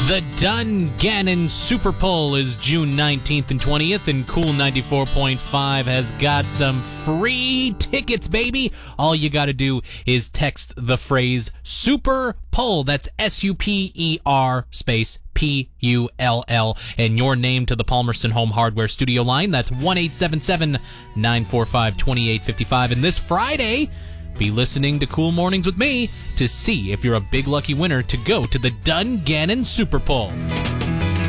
The Dungannon Super Pull is June 19th and 20th, and Cool 94.5 has got some free tickets, baby. All you gotta do is text the phrase Super Pull. That's SUPER space PULL and your name to the Palmerston Home Hardware Studio line. That's 1-877-945-2855. And this Friday, be listening to Cool Mornings with me to see if you're a big lucky winner to go to the Dungannon Super Pull.